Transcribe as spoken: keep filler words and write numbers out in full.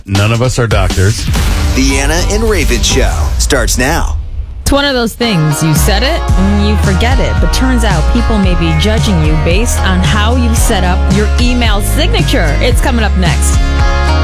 None of us are doctors. The Anna and Raven Show starts now. It's one of those things. You said it and you forget it. But turns out people may be judging you based on how you set up your email signature. It's coming up next.